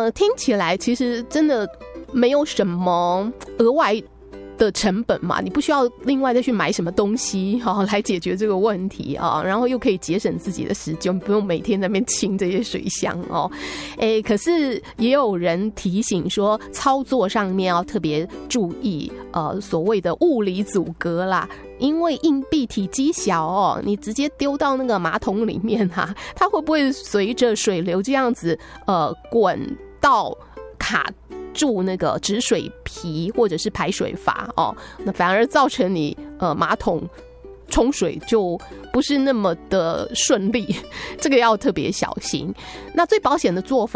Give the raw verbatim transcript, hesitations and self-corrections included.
呃，听起来其实真的没有什么额外的成本嘛，你不需要另外再去买什么东西、哦、来解决这个问题啊，然后又可以节省自己的时间，不用每天在那边清这些水箱哦。诶，可是也有人提醒说，操作上面要特别注意，呃，所谓的物理阻隔啦。因为硬币体积小哦，你直接丢到那个马桶里面啊，它会不会随着水流这样子呃滚到卡住那个止水皮或者是排水阀哦，那反而造成你呃马桶冲水就不是那么的顺利，这个要特别小心。那最保险的做法